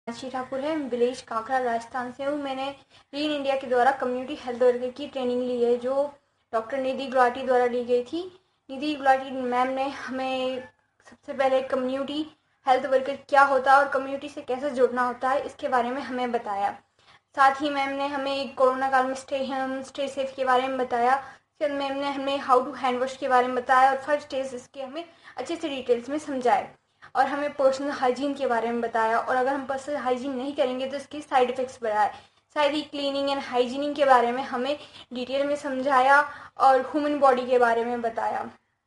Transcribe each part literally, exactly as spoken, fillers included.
मीनाक्षी ठाकुर है, विलेज काकरा राजस्थान से हूँ। मैंने रीन इंडिया के द्वारा कम्युनिटी हेल्थ वर्कर की ट्रेनिंग ली है, जो डॉक्टर निधि गुलाटी द्वारा ली गई थी। निधि गुलाटी मैम ने हमें सबसे पहले कम्युनिटी हेल्थ वर्कर क्या होता है और कम्युनिटी से कैसे जुड़ना होता है, इसके बारे में हमें बताया। साथ ही मैम ने हमें कोरोना काल में स्टे हम स्टे सेफ के बारे में बताया। फिर मैम ने हमें हाउ टू हैंड वॉश के बारे में बताया और फर्स्ट स्टेज इसके हमें अच्छे से डिटेल्स में समझाए और हमें पर्सनल हाइजीन के बारे में बताया। और अगर हम पर्सनल हाइजीन नहीं करेंगे तो इसके साइड इफ़ेक्ट्स बढ़ाए। साथ ही क्लीनिंग एंड हाइजीनिंग के बारे में हमें डिटेल में समझाया और ह्यूमन बॉडी के बारे में बताया।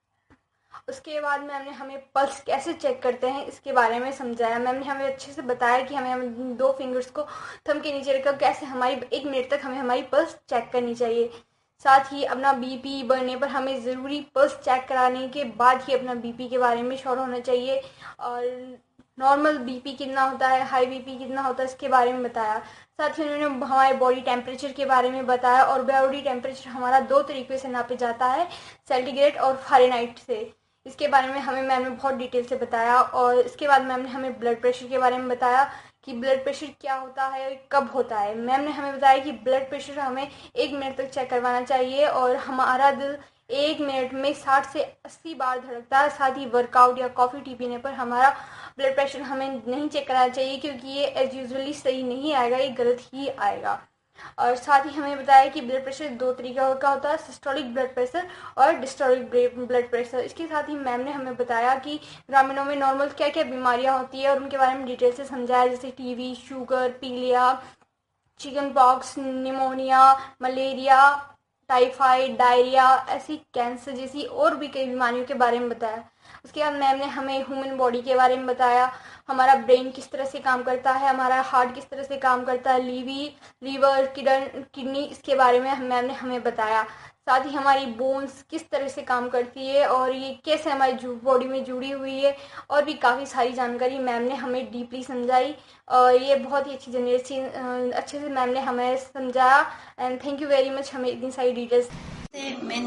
उसके बाद मैम ने हमें पल्स कैसे चेक करते हैं इसके बारे में समझाया। मैम ने हमें अच्छे से बताया कि हमें हमें दो फिंगर्स को थंब के नीचे रखकर कैसे हमारी एक मिनट तक हमें हमारी पल्स चेक करनी चाहिए। साथ ही अपना बीपी बढ़ने पर हमें ज़रूरी पल्स चेक कराने के बाद ही अपना बीपी के बारे में श्योर होना चाहिए। और नॉर्मल बीपी कितना होता है, हाई बीपी कितना होता है, इसके बारे में बताया। साथ ही उन्होंने हमारे बॉडी टेम्परेचर के बारे में बताया। और बॉडी टेम्परेचर हमारा दो तरीके से नापा जाता है, सेंटीग्रेड और फ़ारेनहाइट से। इसके बारे में हमें मैम ने बहुत डिटेल से बताया। और इसके बाद मैम ने हमें ब्लड प्रेशर के बारे में बताया कि ब्लड प्रेशर क्या होता है, कब होता है। मैम ने हमें बताया कि ब्लड प्रेशर हमें एक मिनट तक चेक करवाना चाहिए और हमारा दिल एक मिनट में साठ से अस्सी बार धड़कता है। साथ ही वर्कआउट या कॉफ़ी टी पीने पर हमारा ब्लड प्रेशर हमें नहीं चेक कराना चाहिए, क्योंकि ये एज यूजुअली सही नहीं आएगा, ये गलत ही आएगा। और साथ ही हमें बताया कि ब्लड प्रेशर दो तरीके का होता है, सिस्टोलिक ब्लड प्रेशर और डिस्टोलिक ब्लड प्रेशर। इसके साथ ही मैम ने हमें बताया कि ग्रामीणों में नॉर्मल क्या क्या बीमारियां होती है और उनके बारे में डिटेल से समझाया, जैसे टीबी, शुगर, पीलिया, chicken pox, pneumonia, malaria, typhoid, diarrhoea, ऐसी कैंसर जैसी और भी कई बीमारियों के बारे में बताया। उसके बाद मैम ने हमें ह्यूमन बॉडी के बारे में बताया, हमारा ब्रेन किस तरह से काम करता है, हमारा हार्ट किस तरह से काम करता है, लीवी लीवर किडनी, इसके बारे में मैम ने हमें बताया। साथ ही हमारी बोन्स किस तरह से काम करती है और ये कैसे हमारी बॉडी में जुड़ी हुई है, और भी काफ़ी सारी जानकारी मैम ने हमें डीपली समझाई। और ये बहुत ही अच्छी जनरेशन अच्छे से मैम ने हमें समझाया। And thank you very much हमें इतनी सारी डिटेल्स